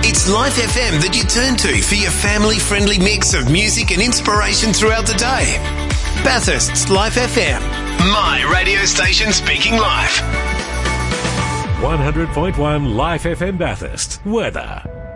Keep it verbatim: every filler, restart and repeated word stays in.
It's Life F M that you turn to for your family-friendly mix of music and inspiration throughout the day. Bathurst's Life F M. My radio station speaking live. one hundred point one Life F M Bathurst. Weather.